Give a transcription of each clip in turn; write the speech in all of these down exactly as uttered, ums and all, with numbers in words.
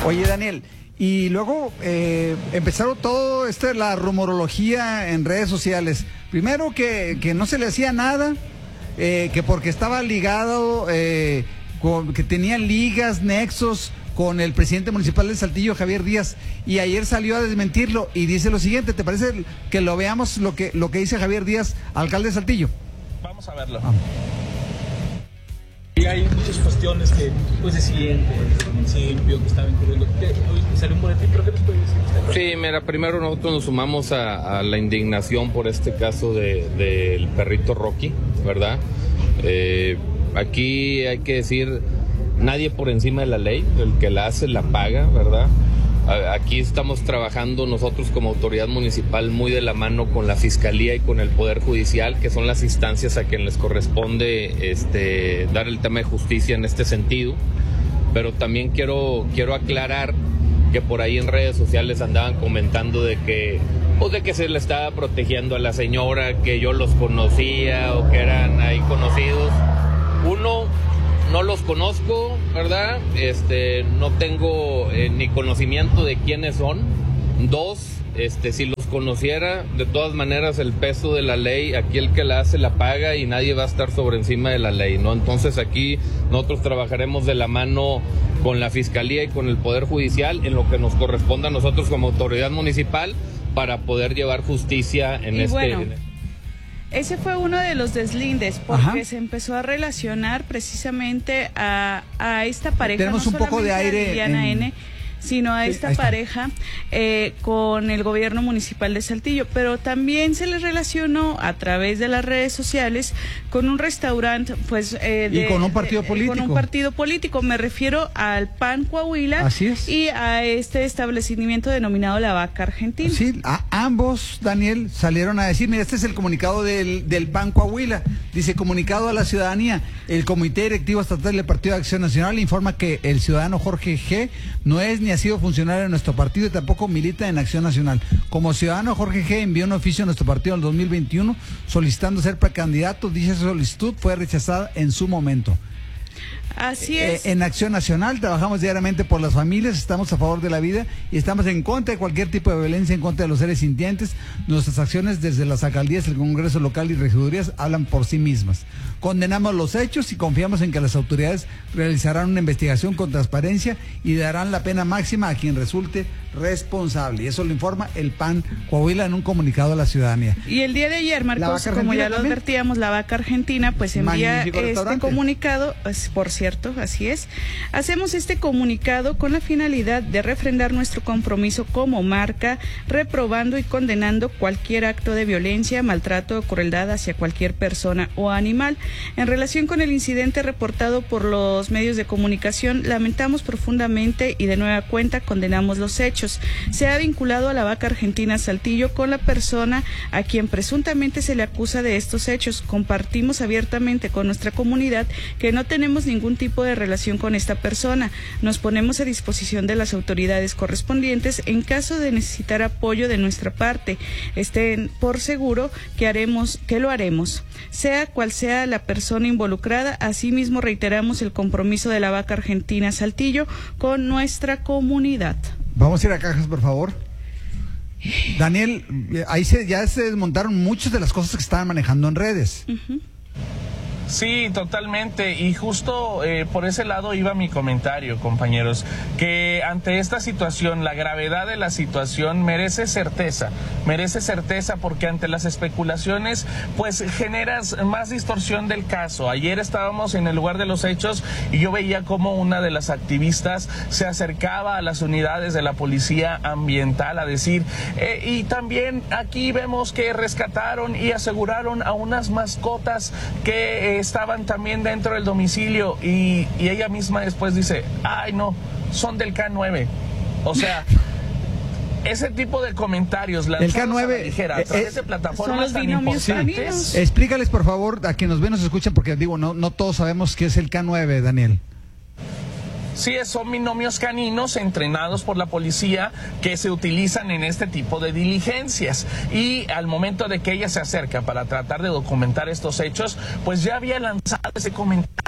Oye, Daniel, y luego eh, empezaron todo esto, la rumorología en redes sociales. Primero que, que no se le hacía nada, eh, que porque estaba ligado, eh, con, que tenía ligas, nexos con el presidente municipal de Saltillo, Javier Díaz, y ayer salió a desmentirlo y dice lo siguiente. ¿Te parece que lo veamos lo que, lo que dice Javier Díaz, alcalde de Saltillo? Vamos a verlo. Vamos. Y hay muchas cuestiones que, pues, de siguiente, el municipio que estaba incurriendo. Hoy salió un boletín, pero ¿qué nos puede decir usted? Sí, mira, primero nosotros nos sumamos a, a la indignación por este caso de, del perrito Rocky, ¿verdad? Eh, aquí hay que decir, nadie por encima de la ley, el que la hace la paga, ¿verdad? Aquí estamos trabajando nosotros como autoridad municipal muy de la mano con la Fiscalía y con el Poder Judicial, que son las instancias a quienes les corresponde este, dar el tema de justicia en este sentido. Pero también quiero, quiero aclarar que por ahí en redes sociales andaban comentando de que, pues de que se le estaba protegiendo a la señora, que yo los conocía o que eran ahí conocidos. Uno, no los conozco, ¿verdad? Este, no tengo eh, ni conocimiento de quiénes son. Dos, este, si los conociera, de todas maneras el peso de la ley, aquí el que la hace la paga y nadie va a estar sobre encima de la ley, ¿no? Entonces aquí nosotros trabajaremos de la mano con la Fiscalía y con el Poder Judicial en lo que nos corresponda a nosotros como autoridad municipal para poder llevar justicia en y este... Bueno. En... Ese fue uno de los deslindes, porque Ajá. se empezó a relacionar precisamente a, a esta pareja. Tenemos no un poco de aire a Liliana en... N., sino a Sí, esta pareja eh, con el gobierno municipal de Saltillo, pero también se les relacionó a través de las redes sociales con un restaurante, pues eh, de, y con un partido de, político. con un partido político, me refiero al P A N Coahuila. Así es. Y a este establecimiento denominado La Vaca Argentina. Sí, a, ambos, Daniel, salieron a decir, mira, este es el comunicado del, del P A N Coahuila, dice, comunicado a la ciudadanía, el Comité Directivo Estatal del Partido de Acción Nacional informa que el ciudadano Jorge G. no es ni ha sido funcionario de nuestro partido y tampoco milita en Acción Nacional. Como ciudadano, Jorge G. envió un oficio a nuestro partido en el dos mil veintiuno solicitando ser precandidato. Dicha solicitud fue rechazada en su momento. Así es. Eh, en Acción Nacional trabajamos diariamente por las familias, estamos a favor de la vida y estamos en contra de cualquier tipo de violencia en contra de los seres sintientes. Nuestras acciones desde las alcaldías, el Congreso local y regidurías hablan por sí mismas. Condenamos los hechos y confiamos en que las autoridades realizarán una investigación con transparencia y darán la pena máxima a quien resulte responsable. Y eso lo informa el P A N Coahuila en un comunicado a la ciudadanía. Y el día de ayer, Marcos, como ya lo también advertíamos, La Vaca Argentina pues envía este comunicado, pues, por cierto, así es. Hacemos este comunicado con la finalidad de refrendar nuestro compromiso como marca, reprobando y condenando cualquier acto de violencia, maltrato o crueldad hacia cualquier persona o animal. En relación con el incidente reportado por los medios de comunicación, lamentamos profundamente y de nueva cuenta condenamos los hechos. Se ha vinculado a La Vaca Argentina Saltillo con la persona a quien presuntamente se le acusa de estos hechos. Compartimos abiertamente con nuestra comunidad que no tenemos ningún tipo de relación con esta persona. Nos ponemos a disposición de las autoridades correspondientes en caso de necesitar apoyo de nuestra parte. Estén por seguro que haremos, que lo haremos, sea cual sea la persona involucrada. Asimismo, reiteramos el compromiso de La Vaca Argentina Saltillo con nuestra comunidad. Vamos a ir a cajas, por favor. Daniel, ahí se, ya se desmontaron muchas de las cosas que estaban manejando en redes. Uh-huh. Sí, totalmente, y justo eh, por ese lado iba mi comentario, compañeros, que ante esta situación, la gravedad de la situación merece certeza, merece certeza porque ante las especulaciones, pues generas más distorsión del caso. Ayer estábamos en el lugar de los hechos y yo veía cómo una de las activistas se acercaba a las unidades de la policía ambiental a decir, eh, y también aquí vemos que rescataron y aseguraron a unas mascotas que... Eh, estaban también dentro del domicilio y, y ella misma después dice, ay no, son del K nueve. O sea, ese tipo de comentarios el K nueve, a, la ligera, a través eh, de plataformas tan binomios importantes. Sí. Explícales, por favor, a quienes nos ven, nos escuchan, porque digo, no, no todos sabemos qué es el K nueve, Daniel. Sí, son binomios caninos entrenados por la policía que se utilizan en este tipo de diligencias. Y al momento de que ella se acerca para tratar de documentar estos hechos, pues ya había lanzado ese comentario.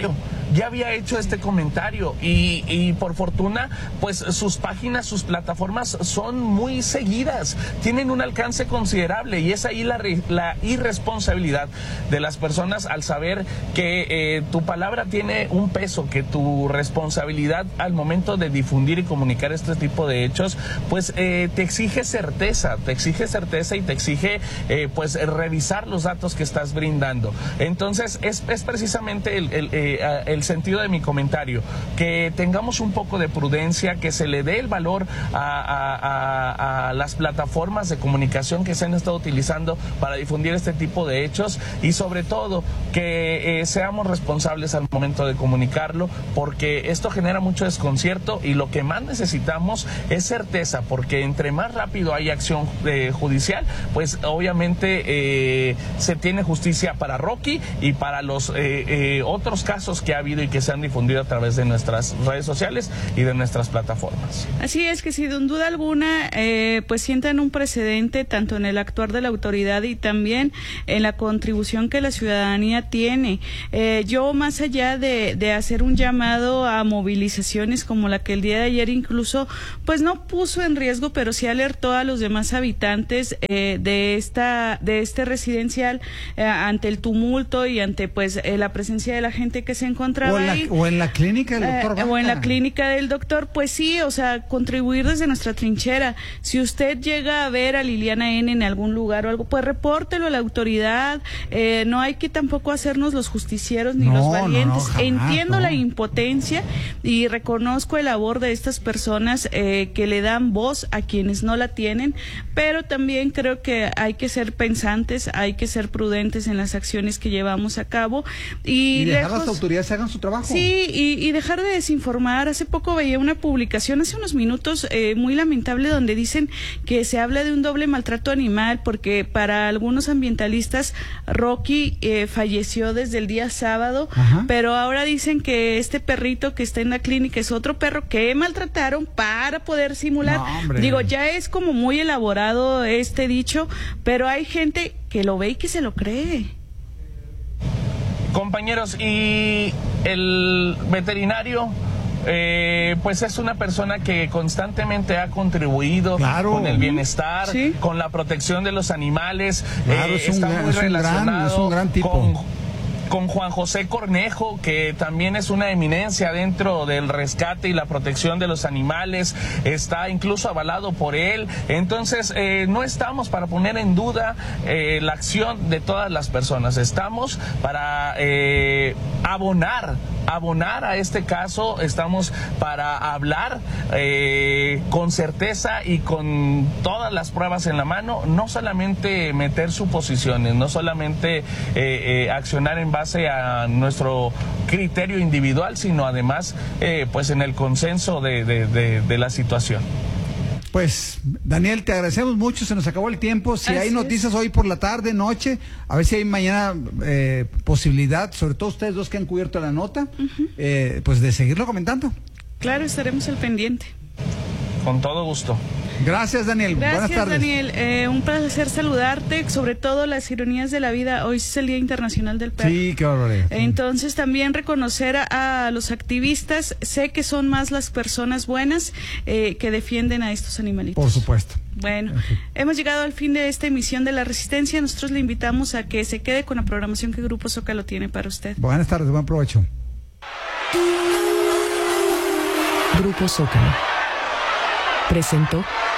ya había hecho este comentario y, y por fortuna, pues sus páginas, sus plataformas son muy seguidas, tienen un alcance considerable y es ahí la, la irresponsabilidad de las personas al saber que eh, tu palabra tiene un peso, que tu responsabilidad al momento de difundir y comunicar este tipo de hechos, pues eh, te exige certeza, te exige certeza y te exige eh, pues revisar los datos que estás brindando. Entonces es, es precisamente el, el, eh, el sentido de mi comentario, que tengamos un poco de prudencia, que se le dé el valor a, a, a, a las plataformas de comunicación que se han estado utilizando para difundir este tipo de hechos y sobre todo que eh, seamos responsables al momento de comunicarlo, porque esto genera mucho desconcierto y lo que más necesitamos es certeza, porque entre más rápido hay acción eh, judicial, pues obviamente eh, se tiene justicia para Rocky y para los eh, eh, otros casos que ha habido y que se han difundido a través de nuestras redes sociales y de nuestras plataformas. Así es, que sin duda alguna eh, pues sientan un precedente tanto en el actuar de la autoridad y también en la contribución que la ciudadanía tiene. Eh, yo más allá de, de hacer un llamado a movilizaciones como la que el día de ayer incluso pues no puso en riesgo, pero sí alertó a los demás habitantes eh, de esta de este residencial eh, ante el tumulto y ante pues eh, la presencia de la gente que se encontraba o en ahí la, o en la clínica del doctor eh, o en la clínica del doctor, pues sí, o sea, contribuir desde nuestra trinchera. Si usted llega a ver a Liliana N en algún lugar o algo, pues repórtelo a la autoridad. Eh, no hay que tampoco hacernos los justicieros ni no, los valientes. No, no, jamás, Entiendo no. la impotencia y reconozco el labor de estas personas eh, que le dan voz a quienes no la tienen, pero también creo que hay que ser pensantes, hay que ser prudentes en las acciones que llevamos a cabo y, y dejar lejos, las autoridades hagan su trabajo. Sí, y, y dejar de desinformar. Hace poco veía una publicación, hace unos minutos, eh, muy lamentable, donde dicen que se habla de un doble maltrato animal porque para algunos ambientalistas Rocky eh, falleció desde el día sábado. Ajá. Pero ahora dicen que este perrito que está en la clínica es otro perro que maltrataron para poder simular. No, digo, ya es como muy elaborado este dicho, pero hay gente que lo ve y que se lo cree. Compañeros, y el veterinario Eh, pues es una persona que constantemente ha contribuido claro. con el bienestar, ¿sí? con la protección de los animales. Claro, eh, es, un está gran, muy es, un gran, es un gran tipo. Con, con Juan José Cornejo, que también es una eminencia dentro del rescate y la protección de los animales, está incluso avalado por él. Entonces, eh, no estamos para poner en duda eh, la acción de todas las personas, estamos para eh, abonar abonar a este caso, estamos para hablar eh, con certeza y con todas las pruebas en la mano, no solamente meter suposiciones, no solamente eh, eh, accionar en base a nuestro criterio individual, sino además eh, pues en el consenso de, de, de, de la situación. Pues, Daniel, te agradecemos mucho, se nos acabó el tiempo. Si Así hay noticias es. hoy por la tarde, noche, a ver si hay mañana eh, posibilidad, sobre todo ustedes dos que han cubierto la nota, uh-huh. eh, pues de seguirlo comentando. Claro, estaremos al pendiente. Con todo gusto. Gracias, Daniel. Gracias, Buenas tardes. Daniel. Eh, un placer saludarte, sobre todo las ironías de la vida. Hoy es el Día Internacional del Perro. Sí, qué barbaridad. Entonces, también reconocer a, a los activistas. Sé que son más las personas buenas eh, que defienden a estos animalitos. Por supuesto. Bueno, okay. Hemos llegado al fin de esta emisión de La Resistencia. Nosotros le invitamos a que se quede con la programación que Grupo Zócalo tiene para usted. Buenas tardes, buen provecho. Grupo Zócalo presentó